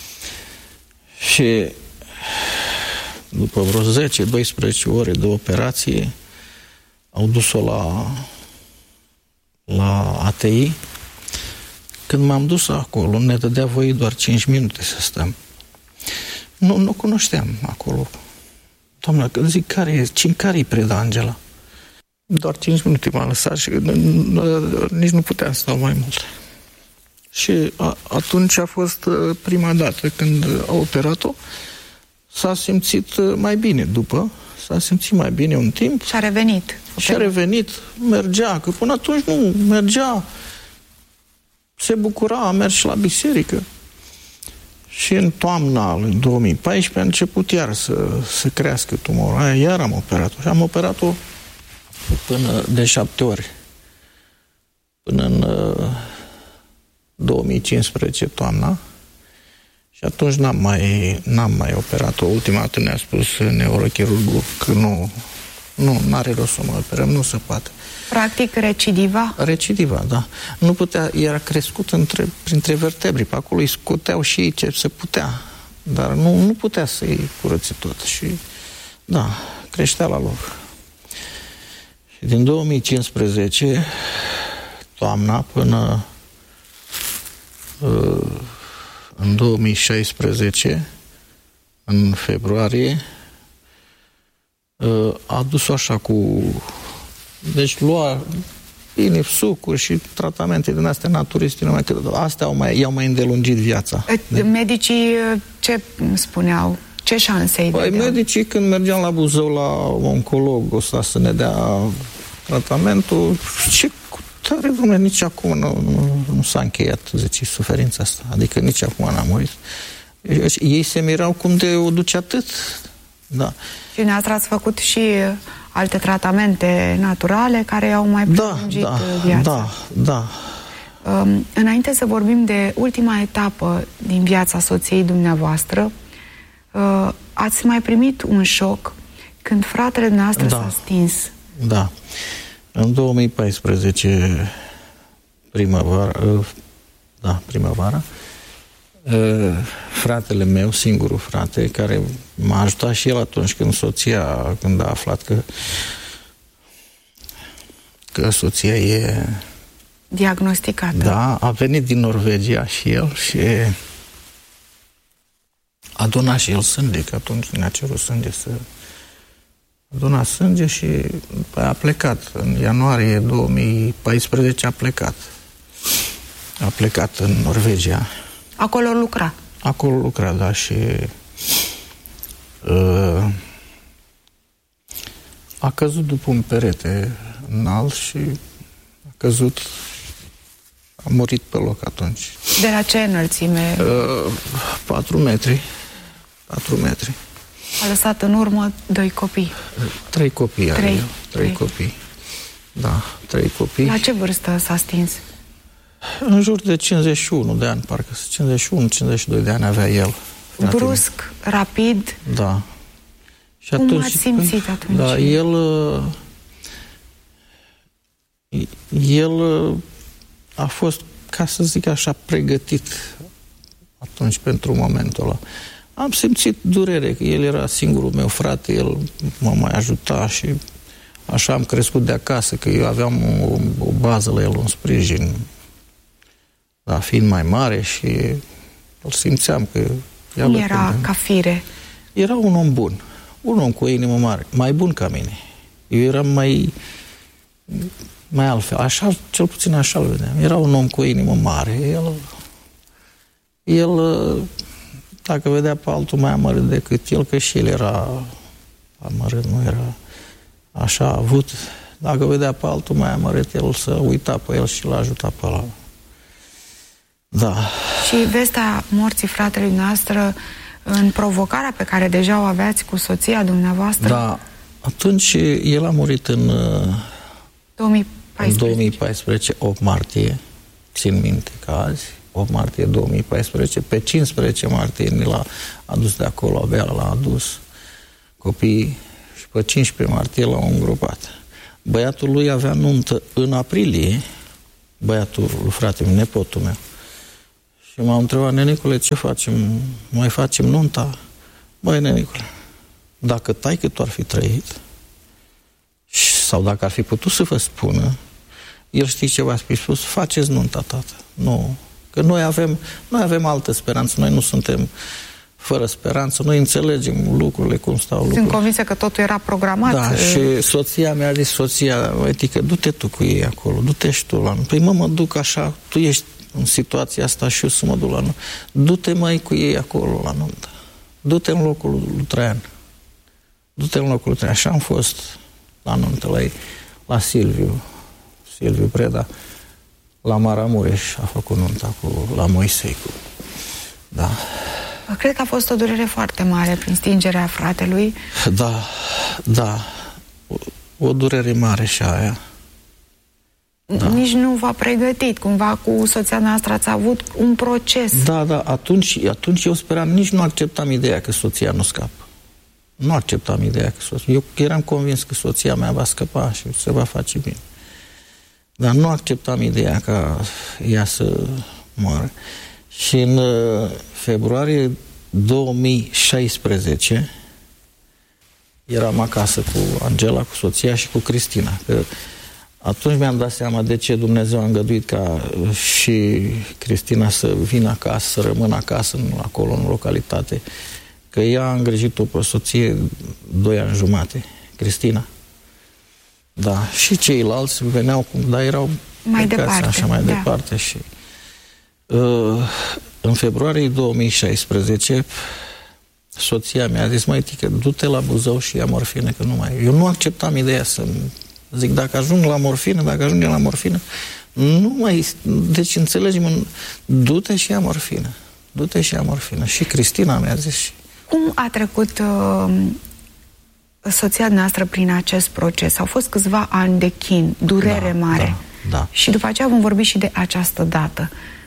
și după vreo zece doisprezece ore de operație au dus-o la la A T I. Când m-am dus acolo, ne dădea voie doar cinci minute să stăm. Nu, nu cunoșteam acolo. Doamna, când zic, care e, cine, care-i preda Angela? Doar cinci minute m-a lăsat și nici nu puteam să stau mai mult. Și a, atunci a fost prima dată când a operat-o, s-a simțit mai bine după, s-a simțit mai bine un timp. Și a revenit. Și a revenit, mergea, că până atunci nu mergea, se bucura, a mers și la biserică. Și în toamna lui două mii paisprezece a început iar să, să crească tumora aia, iar am operat-o. Și am operat-o până de șapte ori. Până în uh, două mii cincisprezece, toamna. Și atunci n-am mai, n-am mai operat-o. Ultima dată ne-a spus neurochirurgul că nu, nu are rost să mă operăm, nu se poate. Practic recidiva? Recidiva, da. Nu putea, era crescut între, printre vertebri, pe acolo îi scoteau și ei ce se putea, dar nu, nu putea să-i curățe tot și, da, creștea la loc. Și din două mii cincisprezece, toamna, până uh, în două mii șaisprezece, în februarie, uh, a dus-o așa cu... Deci lua bine, sucuri și tratamente din astea naturiste, numai că astea au mai, i-au mai îndelungit viața. Medicii ce spuneau? Ce șanse îi păi, vedeau? Medicii, când mergeam la Buzău la oncolog, ăsta să ne dea tratamentul, ce tare, dom'le, nici acum nu, nu, nu s-a încheiat, zice, suferința asta. Adică nici acum n-a murit. Ei se mirau cum de o duce atât. Da. Și dumneavoastră ați făcut și alte tratamente naturale care au mai prelungit da, da, viața. Da, da. Um, înainte să vorbim de ultima etapă din viața soției dumneavoastră, uh, ați mai primit un șoc când fratele dumneavoastră da. s-a stins. Da. În două mii paisprezece, primăvara, uh, da, primăvara, uh, fratele meu, singurul frate, care m-a ajutat și el atunci când soția, când a aflat că că soția e diagnosticată. Da, a venit din Norvegia și el și a donat și el sânge, că atunci ne-a cerut sânge să a donat sânge și a plecat. În ianuarie două mii paisprezece a plecat. A plecat în Norvegia. Acolo lucra. Acolo lucra, da, și uh, a căzut după un perete înalt și a căzut, a murit pe loc atunci. De la ce înălțime? Uh, patru metri. Patru metri. A lăsat în urmă doi copii. Trei copii are Trei. eu. Trei, trei copii. Da, trei copii. La ce vârstă s-a stins? În jur de cincizeci și unu de ani, parcă cincizeci și unu cincizeci și doi de ani avea el. Brusc, rapid. Da. Și cum atunci, ați simțit atunci? Da, el el a fost, ca să zic așa, pregătit atunci pentru momentul ăla. Am simțit durere, că el era singurul meu frate, el mă mai ajuta și așa am crescut de acasă, că eu aveam o, o bază la el, un sprijin, da, fiind mai mare și îl simțeam că... Cum era ca fire? Era un om bun, un om cu o inimă mare, mai bun ca mine. Eu eram mai mai altfel, așa, cel puțin așa îl vedeam. Era un om cu o inimă mare, el el dacă vedea pe altul mai amărât decât el, că și el era amărât, nu era așa avut, dacă vedea pe altul mai amărât, el să uita pe el și l-a ajutat pe ăla. Da. Și vestea morții fratelui noastră în provocarea pe care deja o aveați cu soția dumneavoastră? Da. Atunci el a murit în două mii paisprezece, în două mii paisprezece, opt martie, țin minte ca azi. opt martie două mii paisprezece, pe cincisprezece martie ne l-a adus de acolo, abia l-a adus copiii și pe cincisprezece martie l-au îngropat. Băiatul lui avea nuntă în aprilie, băiatul lui frate, nepotul meu. Și m-a întrebat, nenicule, ce facem? Mai facem nunta? Băi, nenicule, dacă taică-tu ar fi trăit, sau dacă ar fi putut să vă spună, el știe ce v-a spus, faceți nunta, tată. Nu. Că noi avem, noi avem altă speranță, noi nu suntem fără speranță, noi înțelegem lucrurile, cum stau lucrurile. Sunt convinsă că totul era programat. Da, și soția mea a zis, soția, adică, du-te tu cu ei acolo, du-te și tu la nu. Păi mă, mă duc așa, tu ești în situația asta și eu să mă duc la nu. Du-te mai cu ei acolo la nuntă. Du-te în locul lui Traian. Du-te în locul lui Traian. Așa am fost la nuntă la ei, la Silviu, Silviu Preda, la Maramureș a făcut nunta cu, la Moisei. Cu, da. Cred că a fost o durere foarte mare prin stingerea fratelui. Da, da. O, o durere mare și aia. Da. Nici nu v-a pregătit. Cumva cu soția noastră ați avut un proces. Da, da. Atunci, atunci eu speram, nici nu acceptam ideea că soția nu scapă. Nu acceptam ideea că soția... Eu eram convins că soția mea va scăpa și se va face bine. Dar nu acceptam ideea ca ea să moară. Și în uh, februarie două mii șaisprezece eram acasă cu Angela, cu soția și cu Cristina. Că atunci mi-am dat seama de ce Dumnezeu a îngăduit ca și Cristina să vină acasă, să rămână acasă, acolo, în localitate. Că ea a îngrijit-o pe soție doi ani jumate, Cristina. Da, și ceilalți veneau, dar erau mai departe, așa mai da. departe. Și uh, în februarie două mii șaisprezece soția mi-a zis, măi, tică, du-te la Buzău și ia morfină, că nu mai... Eu nu acceptam ideea să zic, dacă ajung la morfină, dacă ajung la morfină, nu mai... Deci înțelegem, du-te și ia morfină. Du-te și ia morfină. Și Cristina mi-a zis... Cum a trecut uh, soția noastră prin acest proces? Au fost câțiva ani de chin, durere da, mare. Da, da. Și după aceea vom vorbi și de această dată.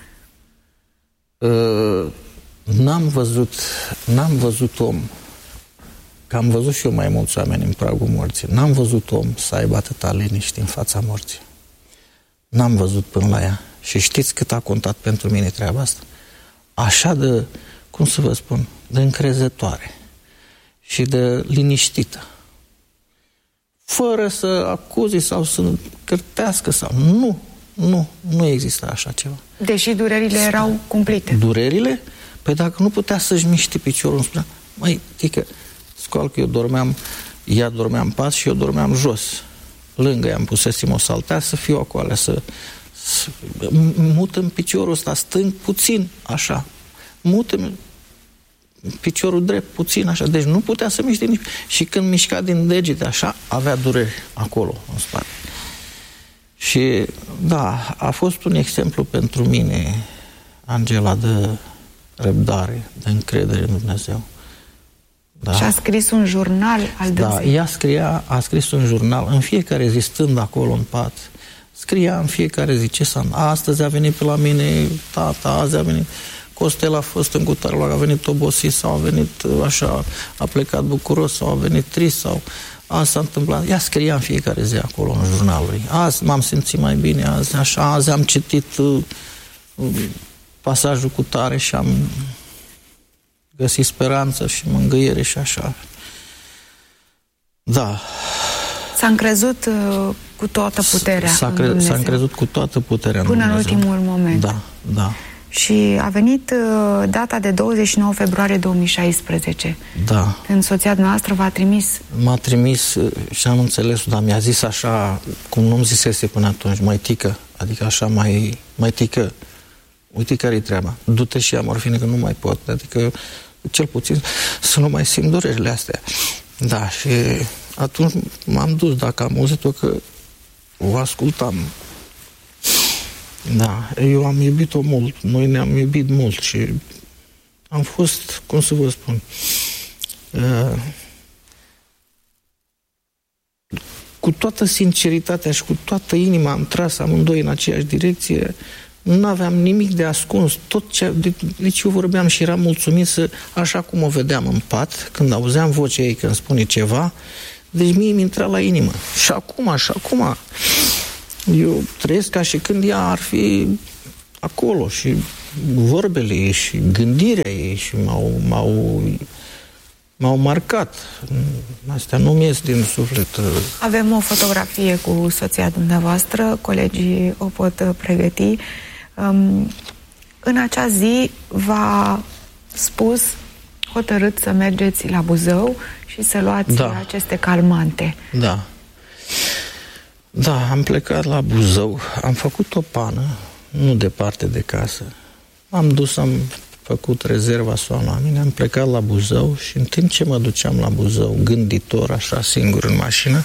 Uh, n-am văzut, n-am văzut om, că am văzut și eu mai mulți oameni în pragul morții, n-am văzut om să aibă atâta liniște în fața morții. N-am văzut până la ea. Și știți cât a contat pentru mine treaba asta? Așa de, cum să vă spun, de încrezătoare și de liniștită. Fără să acuze sau să cârtească sau... Nu, nu, nu exista așa ceva. Deși durerile erau cumplite. Durerile? Păi dacă nu putea să-și miște piciorul, îmi spunea, măi, tică, scoală că eu dormeam, ea dormea în pas și eu dormeam jos. Lângă ea îmi pusesem o saltea să fiu acolo, să, să mută-mi piciorul ăsta stâng puțin, așa. Mută-mi piciorul drept puțin, așa. Deci nu putea să miște nici... Și când mișca din degete, așa, avea dureri acolo, în spate. Și, da, a fost un exemplu pentru mine, Angela, de răbdare, de încredere în Dumnezeu. Da. Și a scris un jurnal al dânsei. Da, ea scria, a scris un jurnal, în fiecare zi, stând acolo în pat, scria în fiecare zi ce s-a... Astăzi a venit pe la mine tata, azi a venit... Costel a fost în cutarul, a venit obosit sau a venit așa, a plecat bucuros sau a venit trist sau... Azi s-a întâmplat. Ea scria în fiecare zi acolo în jurnalul ei. Azi m-am simțit mai bine, azi așa, azi am citit uh, pasajul cu tare și am găsit speranță și mângâiere și așa. Da. S-a încrezut uh, cu toată puterea S-a, în cre- Dumnezeu. S-a încrezut cu toată puterea până în Dumnezeu. În ultimul moment. Da, da. Și a venit uh, data de douăzeci și nouă februarie două mii șaisprezece. Da. Când soția noastră v-a trimis... M-a trimis și am înțeles, dar mi-a zis așa, cum nu-mi zisese până atunci, mai tică, adică așa mai, mai tică, uite care-i treaba, du-te și ia morfină că nu mai pot, adică cel puțin să nu mai simt durerile astea. Da, și atunci m-am dus, dacă am auzit-o că o ascultam. Da, eu am iubit-o mult, noi ne-am iubit mult și am fost, cum să vă spun, uh, cu toată sinceritatea și cu toată inima am tras amândoi în aceeași direcție, nu aveam nimic de ascuns, tot ce, de, deci eu vorbeam și eram mulțumit să, așa cum o vedeam în pat, când auzeam vocea ei când spune ceva, deci mie mi intra la inimă. Și acum, și acum, eu trăiesc ca și când ea ar fi acolo și vorbele ei și gândirea ei și m-au, m-au, m-au marcat. Astea nu mi ies din suflet. Avem o fotografie cu soția dumneavoastră, colegii o pot pregăti. Um, în acea zi v-a spus, hotărât să mergeți la Buzău și să luați da. aceste calmante. Da. Da, am plecat la Buzău, am făcut o pană, nu departe de casă. Am dus, am făcut rezerva sau la mine, am plecat la Buzău și în timp ce mă duceam la Buzău, gânditor, așa, singur în mașină,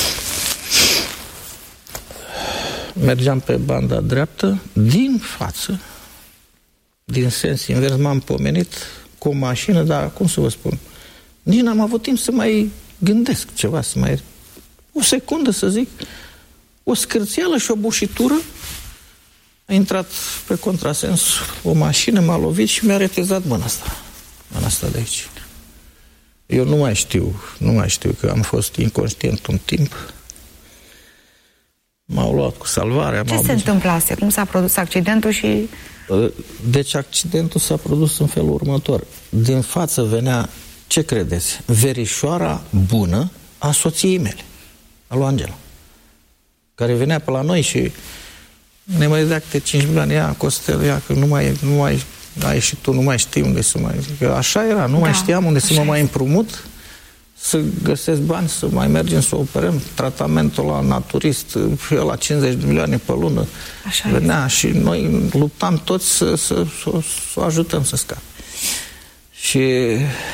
mergeam pe banda dreaptă, din față, din sens invers, m-am pomenit cu o mașină, dar, cum să vă spun, nici n-am avut timp să mai gândesc ceva, să mai... O secundă, să zic, o scârțială și o bușitură, a intrat pe contrasens o mașină, m-a lovit și mi-a retezat mâna asta. Mâna asta de aici. Eu nu mai știu, nu mai știu că am fost inconștient un timp. M-au luat cu salvarea. Ce se întâmplase? Cum s-a produs accidentul și... Deci accidentul s-a produs în felul următor. Din față venea, ce credeți? Verișoara bună a soției mele, a lui Angela, care venea pe la noi și ne mai dea câte cinci milioane, ia, Costel, ia, că nu mai, nu mai ai și tu, nu mai știi unde să mai... Că așa era, nu da, mai știam unde să mă mai împrumut, să găsesc bani, să mai mergem să operăm tratamentul la naturist, la cincizeci de milioane pe lună. Așa venea este. Și noi luptam toți să, să, să, să o ajutăm să scape. Și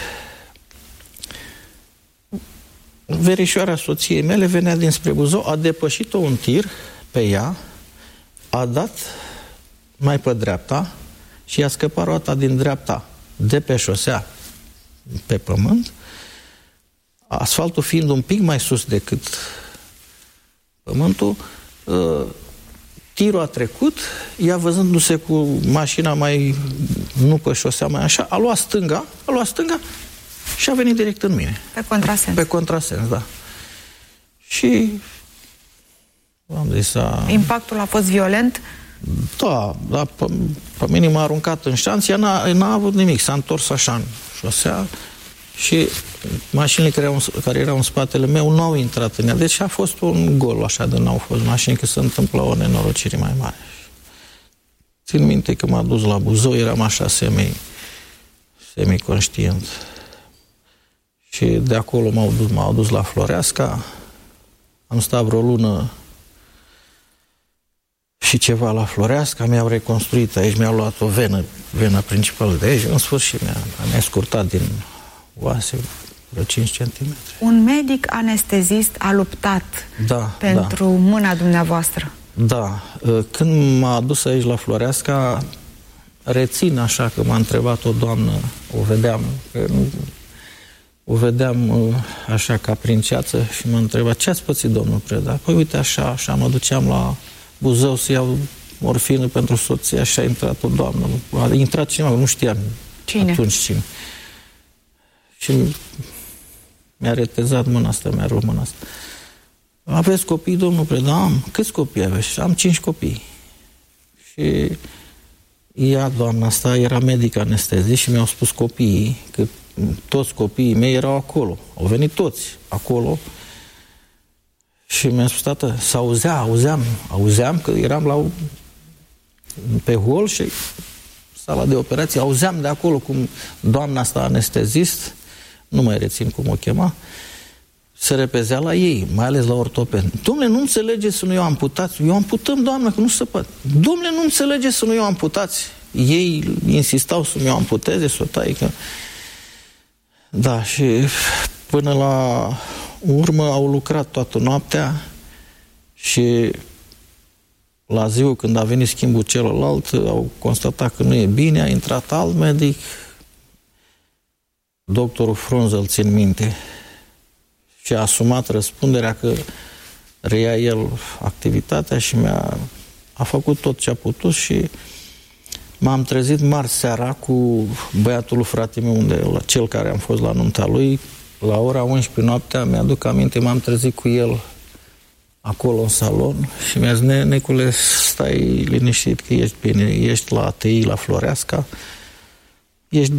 verișoara soției mele venea dinspre Buzău, a depășit-o un tir pe ea, a dat mai pe dreapta și i-a scăpat roata din dreapta de pe șosea pe pământ, asfaltul fiind un pic mai sus decât pământul, tirul a trecut, ea văzându-se cu mașina mai, nu pe șosea, mai așa, a luat stânga, a luat stânga și a venit direct în mine. Pe contrasens. Pe contrasens, da. Și am zis, a... Impactul a fost violent? Da, da, pe, pe mine m-a aruncat în șanț, ea n-a, n-a avut nimic, s-a întors așa în șosea și mașinile care erau, care erau în spatele meu nu au intrat în ea, deci a fost un gol așa de n-au fost mașini, că se întâmplă o nenorocire mai mare. Țin minte că m-a dus la Buzău, eram așa semi, semi-conștient. Și de acolo m-au dus, m-au dus la Floreasca, am stat vreo lună și ceva la Floreasca, mi-au reconstruit aici, mi-au luat o venă, vena principală de aici, în sfârșit mi-a, mi-a scurtat din oase vreo cinci centimetri. Un medic anestezist a luptat da, pentru da. mâna dumneavoastră. Da. Când m-a adus aici la Floreasca, rețin așa că m-a întrebat o doamnă, o vedeam, că nu, o vedeam așa ca prin ceață și m-a întrebat, ce ați pățit, domnul Preda? Păi uite așa, așa, mă duceam la Buzău să iau morfină pentru soția și a intrat o doamnă. A intrat cineva, nu știam cine? Atunci cine. Și mi-a retezat mâna asta, mi-a rupt mâna asta. Aveți copii, domnul Preda? Am. Câți copii aveți? Am cinci copii. Și ea, doamna asta, era medic anestezist și mi-au spus copiii că toți copiii mei erau acolo. Au venit toți acolo. Și mi-a spus, tată, s-auzea, auzeam, auzeam că eram la pe hol și sala de operații, auzeam de acolo cum doamna asta anestezist, nu mai rețin cum o chema, se repezea la ei, mai ales la ortoped. Dom'le, nu înțelegeți să nu eu amputați? Eu amputăm, doamnă, că nu se poate. Dom'le, nu înțelegeți să nu eu amputați? Ei insistau să mi-o amputeze, să o tai, că... Da, și până la urmă au lucrat toată noaptea și la ziua când a venit schimbul celălalt au constatat că nu e bine, a intrat alt medic, doctorul Frunză, îl țin minte, și a asumat răspunderea că reia el activitatea și mi-a a făcut tot ce a putut și m-am trezit marți seara cu băiatul lui frate meu, unde, la cel care am fost la nunta lui, la ora unsprezece noaptea, mi-aduc aminte, m-am trezit cu el acolo în salon și mi-a zis, Necule, stai liniștit că ești bine, ești la A T I, la Floreasca,